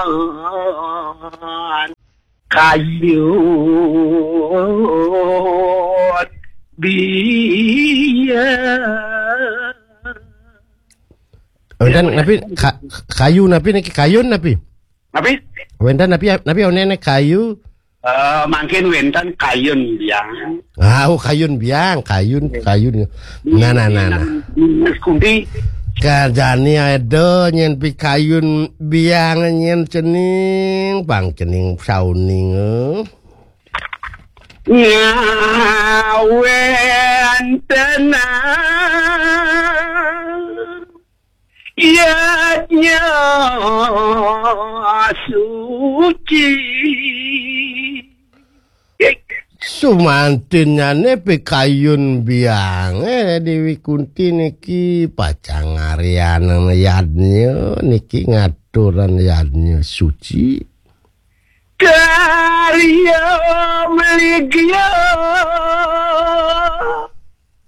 kayun biar. Wendan napi kayu napi nek kayun napi. Napi? Wendan napi onene kayu. Mungkin wendan kayun biang. Kayun biang, kayun. Nah. Wis kundi Kajani ada nyen pi kayun biang nyen cening, bang cening sauning. Ngawen tenang ianya suci Sumantinnya nepe kayun biang Dewi Kunti niki pacang arian yadnya niki ngaturan yadnya suci kali